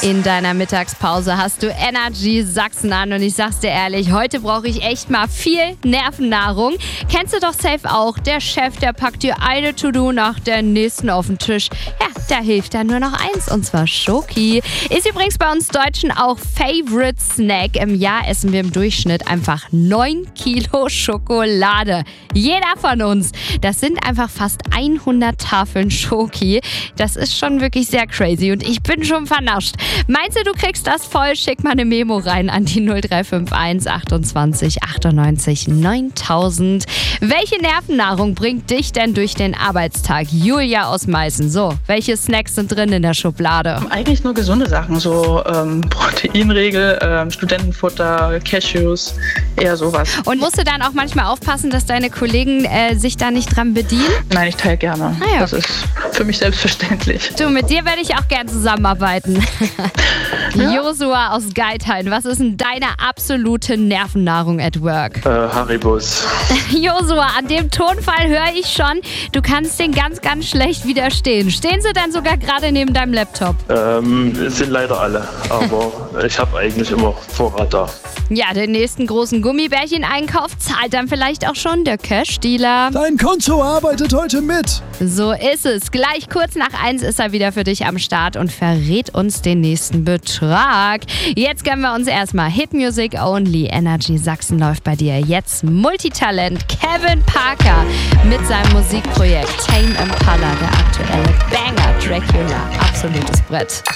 In deiner Mittagspause hast du Energy Sachsen an und ich sag's dir ehrlich, heute brauche ich echt mal viel Nervennahrung. Kennst du doch safe auch, der Chef, der packt dir eine To-Do nach der nächsten auf den Tisch. Ja, da hilft dann nur noch eins und zwar Schoki. Ist übrigens bei uns Deutschen auch Favorite Snack. Im Jahr essen wir im Durchschnitt einfach 9 Kilo Schokolade. Jeder von uns. Das sind einfach fast 100 Tafeln Schoki. Das ist schon wirklich sehr crazy und ich bin schon vernascht. Meinst du kriegst das voll? Schick mal eine Memo rein an die 0351 28 98 9000. Welche Nervennahrung bringt dich denn durch den Arbeitstag? Julia aus Meißen. So, welche Snacks sind drin in der Schublade? Eigentlich nur gesunde Sachen, so Proteinriegel, Studentenfutter, Cashews, eher sowas. Und musst du dann auch manchmal aufpassen, dass deine Kollegen sich da nicht dran bedienen? Nein, ich teile gerne. Ah ja. Das ist für mich selbstverständlich. Du, mit dir werde ich auch gern zusammenarbeiten. Ja. Josua aus Geithain, was ist denn deine absolute Nervennahrung at work? Haribos. Josua, an dem Tonfall höre ich schon, du kannst den ganz, ganz schlecht widerstehen. Stehen sie dann sogar gerade neben deinem Laptop? Es sind leider alle, aber ich habe eigentlich immer Vorrat da. Ja, den nächsten großen Gummibärchen-Einkauf zahlt dann vielleicht auch schon der Cash-Dealer. Dein Konto arbeitet heute mit. So ist es. Gleich kurz nach 1 ist er wieder für dich am Start und verrät uns den nächsten Betrag. Jetzt gönnen wir uns erstmal Hit Music Only. Energy Sachsen läuft bei dir. Jetzt Multitalent Kevin Parker mit seinem Musikprojekt Tame Impala, der aktuelle Banger Dracula. Absolutes Brett.